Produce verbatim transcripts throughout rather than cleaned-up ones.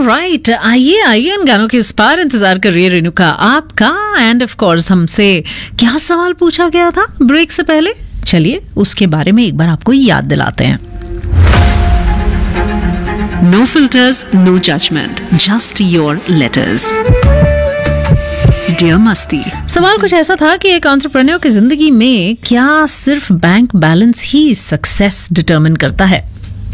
Right, आइए आइए इन गानों के इस पार इंतजार कर रही है रेणुका आपका। एंड ऑफ कोर्स हमसे क्या सवाल पूछा गया था ब्रेक से पहले, चलिए उसके बारे में एक बार आपको याद दिलाते हैं। No filters, no judgement, just your letters. Dear मस्ती, सवाल कुछ ऐसा था कि एक एंटरप्रेन्योर की जिंदगी में क्या सिर्फ बैंक बैलेंस ही सक्सेस डिटरमिन करता है?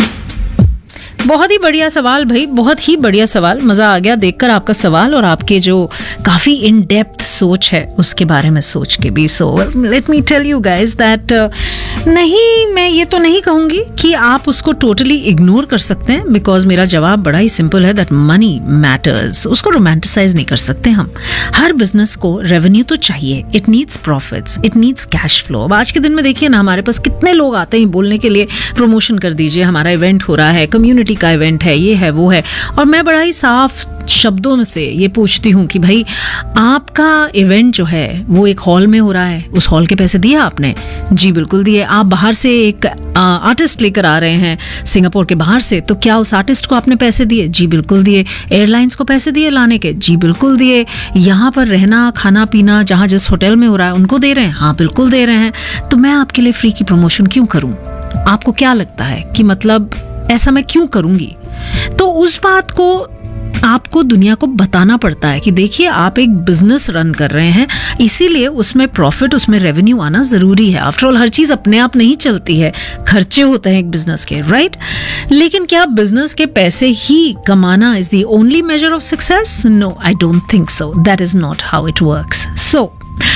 बहुत ही बढ़िया सवाल भाई, बहुत ही बढ़िया सवाल। मजा आ गया देखकर आपका सवाल और आपके जो काफी इन डेप्थ सोच है उसके बारे में सोच के भी। So let me tell you guys that नहीं, मैं ये तो नहीं कहूंगी कि आप उसको टोटली इग्नोर कर सकते हैं, बिकॉज मेरा जवाब बड़ा ही सिंपल है दैट मनी मैटर्स। उसको रोमांटिसाइज नहीं कर सकते हम। हर बिजनेस को रेवेन्यू तो चाहिए, it needs profits, it needs cash flow. अब आज के दिन में देखिए ना, हमारे पास कितने लोग आते हैं बोलने के लिए प्रमोशन कर दीजिए, हमारा इवेंट हो रहा है, कम्युनिटी का इवेंट है, ये है वो है, और मैं बड़ा ही साफ शब्दों में से ये पूछती हूँ कि भाई आपका इवेंट जो है वो एक हॉल में हो रहा है, उस हॉल के पैसे दिए आपने? जी बिल्कुल दिए। आप बाहर से एक आर्टिस्ट लेकर आ रहे हैं सिंगापुर के बाहर से, तो क्या उस आर्टिस्ट को आपने पैसे दिए? जी बिल्कुल दिए। एयरलाइंस को पैसे दिए लाने के? जी बिल्कुल दिए। यहाँ पर रहना खाना पीना जहाँ जिस होटल में हो रहा है उनको दे रहे हैं? हाँ बिल्कुल दे रहे हैं। तो मैं आपके लिए फ्री की प्रमोशन क्यों करूँ? आपको क्या लगता है कि मतलब ऐसा मैं क्यों करूंगी? तो उस बात को आपको दुनिया को बताना पड़ता है कि देखिए आप एक बिजनेस रन कर रहे हैं, इसीलिए उसमें प्रॉफिट, उसमें रेवेन्यू आना जरूरी है। आफ्टर ऑल हर चीज अपने आप नहीं चलती है, खर्चे होते हैं एक बिजनेस के, राइट? लेकिन क्या बिजनेस के पैसे ही कमाना is the only measure of success? No, I don't think so. That is not how it works. So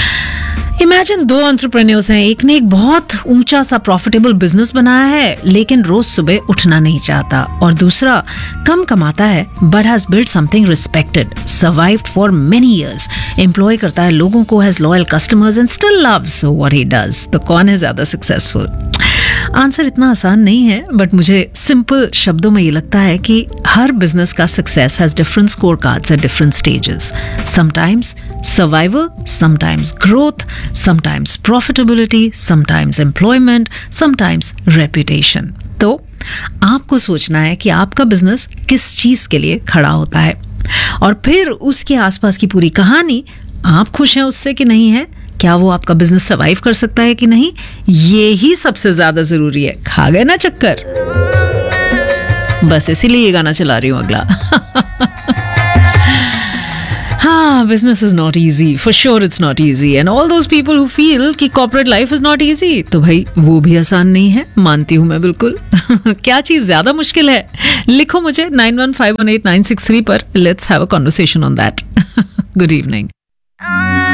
imagine दो एंटरप्रेन्योर्स हैं, एक ने एक बहुत ऊंचा सा प्रॉफिटेबल बिजनेस बनाया है लेकिन रोज सुबह उठना नहीं चाहता, और दूसरा कम कमाता है but has built something respected, survived for many years, employ करता है लोगों को, has loyal customers and still loves what he does. तो कौन है ज्यादा सक्सेसफुल? आंसर इतना आसान नहीं है, बट मुझे सिंपल शब्दों में ये लगता है कि हर बिजनेस का success has different score cards at different stages. Sometimes survival, sometimes growth, sometimes profitability, sometimes employment, sometimes reputation. तो आपको सोचना है कि आपका बिजनेस किस चीज के लिए खड़ा होता है, और फिर उसके आसपास की पूरी कहानी, आप खुश हैं उससे कि नहीं है, क्या वो आपका बिजनेस सर्वाइव कर सकता है कि नहीं, ये ही सबसे ज्यादा जरूरी है। खा गए ना चक्कर? बस इसीलिए ये गाना चला रही हूं अगला। हाँ, business is not easy. For sure it's not easy. And all those people who feel कि corporate life is not easy, तो भाई वो भी आसान नहीं है, मानती हूँ मैं बिल्कुल। क्या चीज ज्यादा मुश्किल है? लिखो मुझे nine one five one eight nine six three पर। Let's have a conversation on that. Good evening.